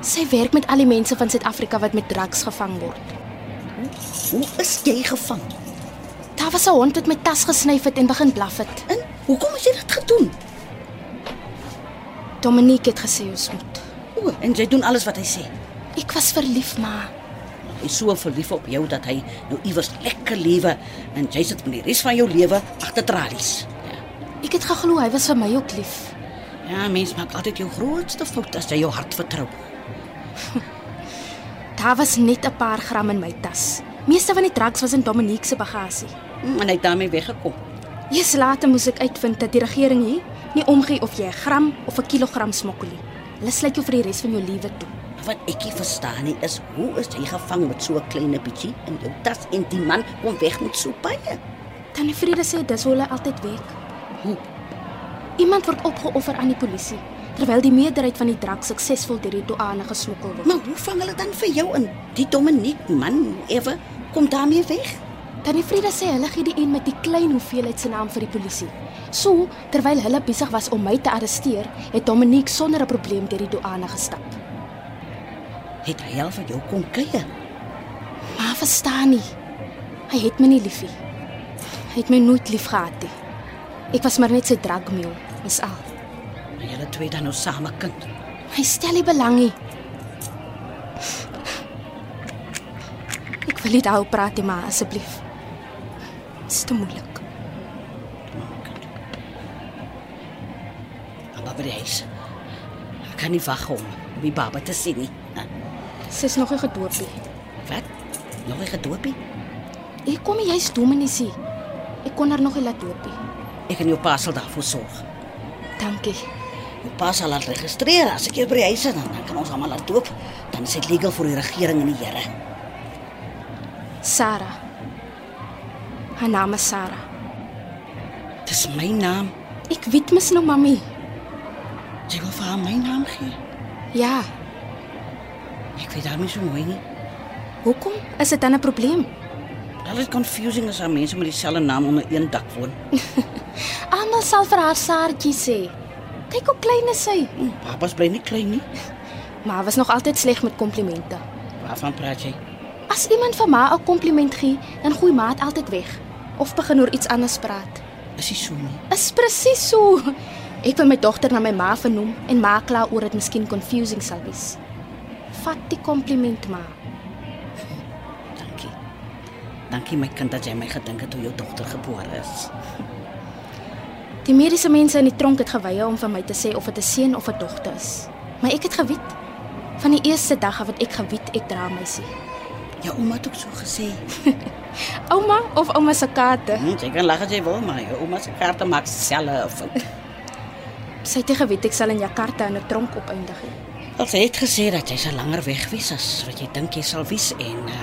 Sy werk met al die mense van Suid-Afrika wat met drugs gevang word. Hoe is jy gevang? Daar was 'n hond wat my tas gesnyf het en begin blaf het. En hoekom het jy dit gedoen? Dominique het gesê ons moet. O, en jy doen alles wat hy sê. Ek was verlief, ma. Hy is so verlief op jou dat hy nou iewers lekker lewe en jy sit met die res van jou lewe agter tralies. Ek het geglo hy was vir my ook lief. Ja, mens maak altyd jou grootste fout as jy jou hart vertrou. Daar was net 'n paar gram in my tas. Meeste van die drugs was in Dominique se bagasie. En hy het daarmee weggekom. Eers later moes ek uitvind dat die regering hier nie omgee of jy 'n gram of 'n kilogram smokkel nie. Hulle sluit jou vir die res van jou lewe toe. Wat ek nie verstaan nie is, hoe is jy gevang met so 'n klein bietjie in jou tas en die man kom weg met so baie? Tannie Frieda sê dis hoe hulle altyd werk. Hoe? Iemand word opgeoffer aan die polisie, terwyl die meerderheid van die drugs suksesvol deur die douane gesmokkel word. Maar hoe vang hulle dan vir jou in? Die Dominique man, ewe, kom daarmee weg. Tannie Frieda sê hulle gee die een met die klein hoeveelheid se naam vir die polisie. So, terwyl hulle besig was om my te arresteer, het Dominique sonder 'n probleem deur die douane gestap. Het hy al vir jou kom kuier? Maar verstaan nie. Hy het my nie liefie. Hy het my nooit lief gehad nie. Ek was maar net sy drugmule, dis al. Maar julle twee dan nou same kind. Hy stel nie belang nie. Ek wil nie daaroor praat nie, maar asseblief. Dit is te moeilik. Maar by die huis. Ek kan nie wag om die baba te sien nie. Sy is nog nie gedoop nie. Wat? Nog nie gedoop nie? Ek kom nie juist dominiesie. Ek kon haar nog nie laat doop nie. Ek en jou pa sal daarvoor sorg. Dankie. Jou pa sal laat registreer as ek hier by die huis is, dan kan ons almal laat doop. Dan is dit legal vir die regering en die Here. Sarah. Haar naam is Sarah. Dis my naam. Ek weet mis nou, mami. Jy wil vir haar my naam gee? Ja. Ek weet daarmee so mooi nie. Hoekom? Is dit dan 'n probleem? Dit is confusing as mense met dieselfde naam onder een dak woon. Almal sal vir haar Saartjie sê. Kyk hoe klein is sy. Papa's bly nie klein nie. Maar hy was nog altyd sleg met komplimente. Waarvan praat jy? As iemand vir ma 'n kompliment gee, dan gooi ma dit altyd weg of begin oor iets anders praat. Is nie so nie. Is presies so. Ek wil my dogter na my ma vernoem en ma kla oor dit miskien confusing sal wees. Vat die kompliment maar. Dankie. Dankie my kind dat jy my gedink het toe jou dogter gebore is. Die mediese mense in die tronk het geweier om vir my te sê of dit 'n seun of 'n dogter is. Maar ek het geweet. Van die eerste dag af het ek geweet ek dra meisie. Jou ouma het ook so gesê. Ouma of ouma se kaarte? Jy kan lag as jy wil, maar jou ouma se kaarte maak selfe 'n fout. Sy het geweet ek sal in Jakarta in 'n tronk opeindig. Sy het gesê dat jy sal langer weg wees as wat jy dink jy sal wees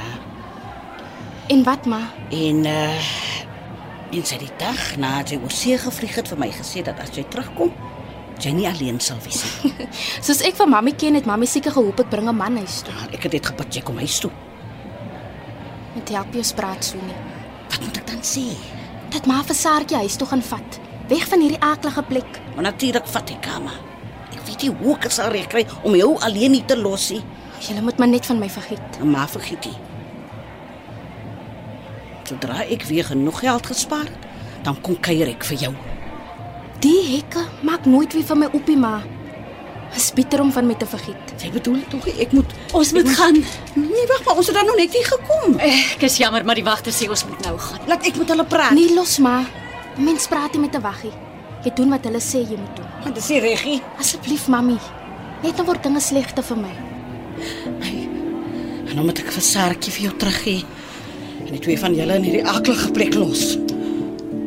En wat ma? En sy die dag nadat jy oor see gevlieg het vir my gesê dat as jy terugkom, jy nie alleen sal wees nie. Soos ek van mami ken, het mami seker gehoop ek bring 'n man huis toe. Ek het dit gepad jy kom huis toe. Met help jy spraak so nie. Wat moet ek dan sê? Dat ma vir Saartjie huis toe gaan vat. Weg van hierdie aaklige plek. Maar natuurlik vat ek Kama. Ek weet nie hoe ek sal regkry om jou alleen nie te los nie. Julle moet maar net van my vergeet. Maar vergeet nie. Sodra ek weer genoeg geld gespaar het, dan kom kuier ek vir jou. Die hekke maak nooit weer van my oppie ma. Is bitter om van my te vergeet. Jy bedoel tog ek moet Ons moet gaan. Nee, wag maar, ons het dan nog net nie gekom. Ek is jammer, maar die wagter sê ons moet nou gaan. Laat ek met hulle praat. Nee, los ma. Mens praat nie met 'n waggie. Jy doen wat hulle sê jy moet doen. Want dis nie reggie. Asseblief mami. Net dan word dinge slegter vir my. En nou moet ek vir Saartjie vir jou teruggee. En die twee van julle in hierdie aaklige plek los.